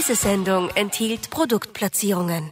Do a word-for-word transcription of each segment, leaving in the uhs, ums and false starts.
Diese Sendung enthielt Produktplatzierungen.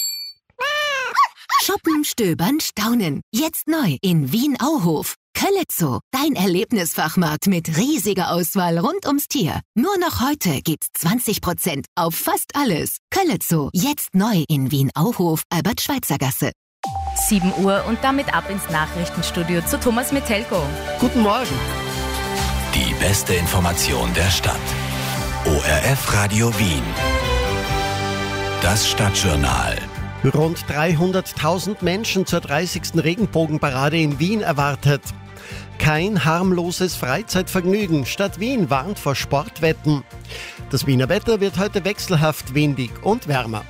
Shoppen, stöbern, staunen. Jetzt neu in Wien-Auhof. Köllezoo, dein Erlebnisfachmarkt mit riesiger Auswahl rund ums Tier. Nur noch heute gibt's zwanzig Prozent auf fast alles. Köllezoo, jetzt neu in Wien-Auhof, Albert-Schweitzer-Gasse. sieben Uhr und damit ab ins Nachrichtenstudio zu Thomas Metelko. Guten Morgen. Die beste Information der Stadt. O R F Radio Wien. Das Stadtjournal. Rund dreihunderttausend Menschen zur dreißigsten Regenbogenparade in Wien erwartet. Kein harmloses Freizeitvergnügen. Stadt Wien warnt vor Sportwetten. Das Wiener Wetter wird heute wechselhaft windig und wärmer.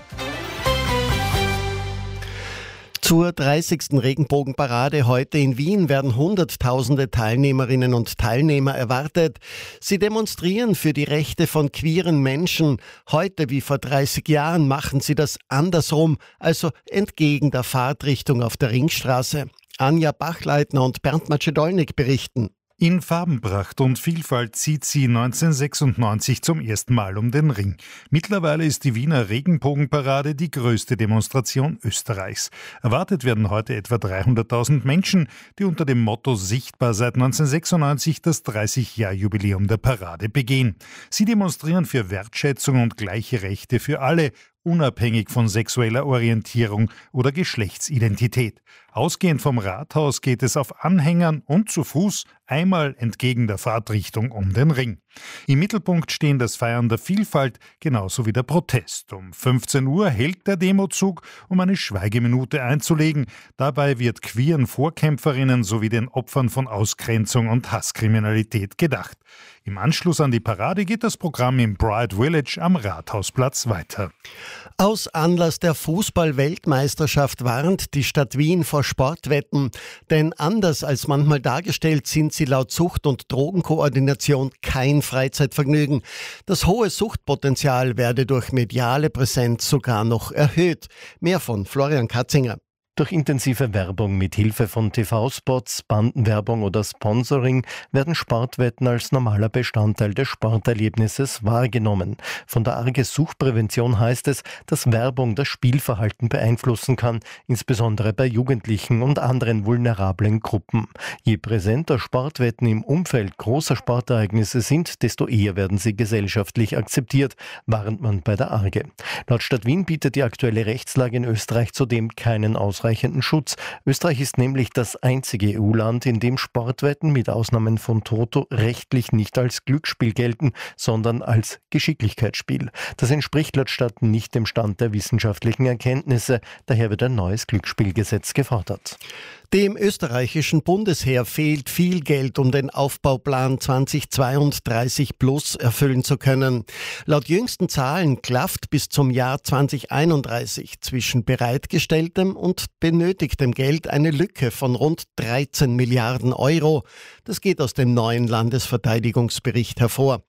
Zur dreißigsten Regenbogenparade heute in Wien werden Hunderttausende Teilnehmerinnen und Teilnehmer erwartet. Sie demonstrieren für die Rechte von queeren Menschen. Heute wie vor dreißig Jahren machen sie das andersrum, also entgegen der Fahrtrichtung auf der Ringstraße. Anja Bachleitner und Bernd Macedolnik berichten. In Farbenpracht und Vielfalt zieht sie neunzehnhundertsechsundneunzig zum ersten Mal um den Ring. Mittlerweile ist die Wiener Regenbogenparade die größte Demonstration Österreichs. Erwartet werden heute etwa dreihunderttausend Menschen, die unter dem Motto Sichtbar seit neunzehnhundertsechsundneunzig das dreißig-Jahr-Jubiläum der Parade begehen. Sie demonstrieren für Wertschätzung und gleiche Rechte für alle, unabhängig von sexueller Orientierung oder Geschlechtsidentität. Ausgehend vom Rathaus geht es auf Anhängern und zu Fuß einmal entgegen der Fahrtrichtung um den Ring. Im Mittelpunkt stehen das Feiern der Vielfalt genauso wie der Protest. Um fünfzehn Uhr hält der Demozug, um eine Schweigeminute einzulegen. Dabei wird queeren Vorkämpferinnen sowie den Opfern von Ausgrenzung und Hasskriminalität gedacht. Im Anschluss an die Parade geht das Programm im Pride Village am Rathausplatz weiter. Aus Anlass der Fußball-Weltmeisterschaft warnt die Stadt Wien vor Sportwetten. Denn anders als manchmal dargestellt sind sie laut Sucht- und Drogenkoordination kein Freizeitvergnügen. Das hohe Suchtpotenzial werde durch mediale Präsenz sogar noch erhöht. Mehr von Florian Katzinger. Durch intensive Werbung mit Hilfe von T V-Spots, Bandenwerbung oder Sponsoring werden Sportwetten als normaler Bestandteil des Sporterlebnisses wahrgenommen. Von der Arges Suchtprävention heißt es, dass Werbung das Spielverhalten beeinflussen kann, insbesondere bei Jugendlichen und anderen vulnerablen Gruppen. Je präsenter Sportwetten im Umfeld großer Sportereignisse sind, desto eher werden sie gesellschaftlich akzeptiert, warnt man bei der Arge. Laut Stadt Wien bietet die aktuelle Rechtslage in Österreich zudem keinen ausreichenden Schutz. Österreich ist nämlich das einzige E U-Land, in dem Sportwetten mit Ausnahmen von Toto rechtlich nicht als Glücksspiel gelten, sondern als Geschicklichkeitsspiel. Das entspricht laut Stadt nicht dem Stand der wissenschaftlichen Erkenntnisse. Daher wird ein neues Glücksspielgesetz gefordert. Dem österreichischen Bundesheer fehlt viel Geld, um den Aufbauplan zweitausendzweiunddreißig plus erfüllen zu können. Laut jüngsten Zahlen klafft bis zum Jahr zweitausendeinunddreißig zwischen bereitgestelltem und benötigtem Geld eine Lücke von rund dreizehn Milliarden Euro. Das geht aus dem neuen Landesverteidigungsbericht hervor.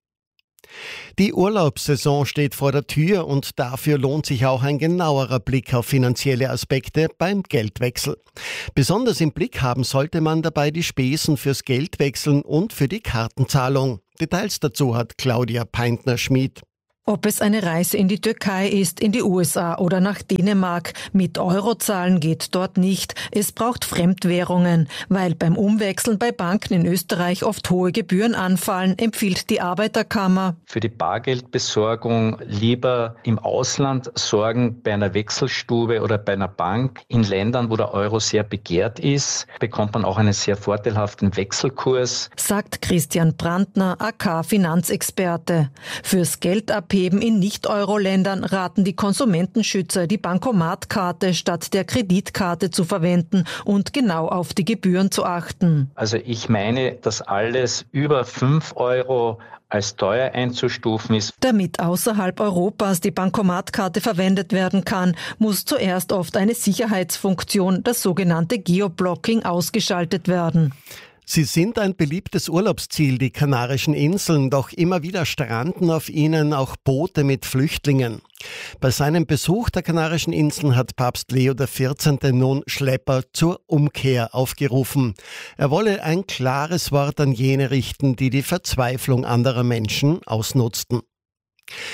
Die Urlaubssaison steht vor der Tür und dafür lohnt sich auch ein genauerer Blick auf finanzielle Aspekte beim Geldwechsel. Besonders im Blick haben sollte man dabei die Spesen fürs Geldwechseln und für die Kartenzahlung. Details dazu hat Claudia Peintner-Schmid. Ob es eine Reise in die Türkei ist, in die U S A oder nach Dänemark, mit Euro zahlen geht dort nicht. Es braucht Fremdwährungen, weil beim Umwechseln bei Banken in Österreich oft hohe Gebühren anfallen, empfiehlt die Arbeiterkammer. Für die Bargeldbesorgung lieber im Ausland sorgen, bei einer Wechselstube oder bei einer Bank. In Ländern, wo der Euro sehr begehrt ist, bekommt man auch einen sehr vorteilhaften Wechselkurs, sagt Christian Brandner, A K-Finanzexperte. Fürs Geldabheben in Nicht-Euro-Ländern raten die Konsumentenschützer, die Bankomatkarte statt der Kreditkarte zu verwenden und genau auf die Gebühren zu achten. Also ich meine, dass alles über fünf Euro als teuer einzustufen ist. Damit außerhalb Europas die Bankomatkarte verwendet werden kann, muss zuerst oft eine Sicherheitsfunktion, das sogenannte Geoblocking, ausgeschaltet werden. Sie sind ein beliebtes Urlaubsziel, die Kanarischen Inseln, doch immer wieder stranden auf ihnen auch Boote mit Flüchtlingen. Bei seinem Besuch der Kanarischen Inseln hat Papst Leo der vierzehnte nun Schlepper zur Umkehr aufgerufen. Er wolle ein klares Wort an jene richten, die die Verzweiflung anderer Menschen ausnutzten.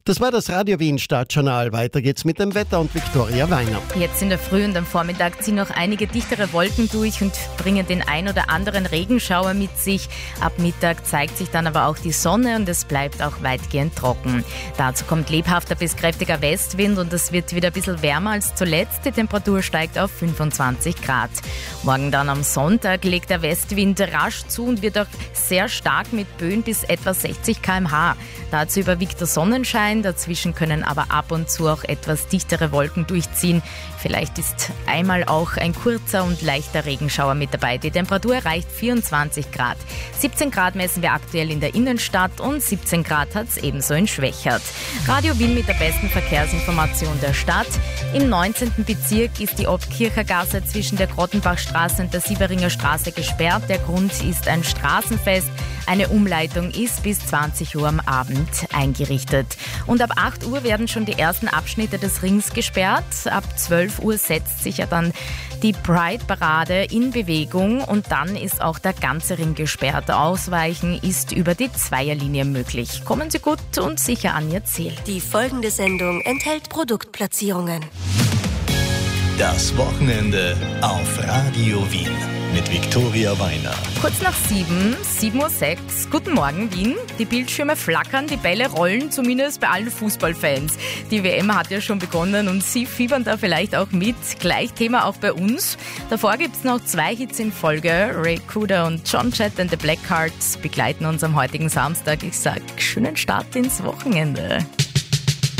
Das war das Radio Wien Stadtjournal. Weiter geht's mit dem Wetter und Viktoria Weiner. Jetzt in der Früh und am Vormittag ziehen noch einige dichtere Wolken durch und bringen den ein oder anderen Regenschauer mit sich. Ab Mittag zeigt sich dann aber auch die Sonne und es bleibt auch weitgehend trocken. Dazu kommt lebhafter bis kräftiger Westwind und es wird wieder ein bisschen wärmer als zuletzt. Die Temperatur steigt auf fünfundzwanzig Grad. Morgen dann am Sonntag legt der Westwind rasch zu und wird auch sehr stark mit Böen bis etwa sechzig Kilometer pro Stunde. Dazu überwiegt der Sonnenschein, dazwischen können aber ab und zu auch etwas dichtere Wolken durchziehen. Vielleicht ist einmal auch ein kurzer und leichter Regenschauer mit dabei. Die Temperatur erreicht vierundzwanzig Grad. siebzehn Grad messen wir aktuell in der Innenstadt und siebzehn Grad hat es ebenso in Schwächert. Radio Wien mit der besten Verkehrsinformation der Stadt. Im neunzehnten Bezirk ist die Obtkircher Gasse zwischen der Grottenbachstraße und der Sieberinger Straße gesperrt. Der Grund ist ein Straßenfest. Eine Umleitung ist bis zwanzig Uhr am Abend eingerichtet. Und ab acht Uhr werden schon die ersten Abschnitte des Rings gesperrt. Ab zwölf Uhr setzt sich ja dann die Pride-Parade in Bewegung und dann ist auch der ganze Ring gesperrt. Ausweichen ist über die Zweierlinie möglich. Kommen Sie gut und sicher an Ihr Ziel. Die folgende Sendung enthält Produktplatzierungen. Das Wochenende auf Radio Wien mit Viktoria Weiner. Kurz nach sieben, sieben Uhr sechs. Guten Morgen, Wien. Die Bildschirme flackern, die Bälle rollen, zumindest bei allen Fußballfans. Die W M hat ja schon begonnen und Sie fiebern da vielleicht auch mit. Gleich Thema auch bei uns. Davor gibt es noch zwei Hits in Folge. Ray Cooder und John Jett and the Blackhearts begleiten uns am heutigen Samstag. Ich sag, schönen Start ins Wochenende.